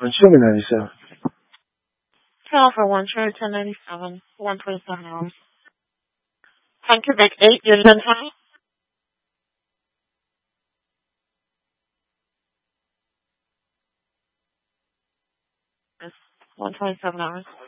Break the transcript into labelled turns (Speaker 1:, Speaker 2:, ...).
Speaker 1: Show me 97.
Speaker 2: Call for 1-1097, 127 hours. Time Quebec 8, you're done time? 127 hours.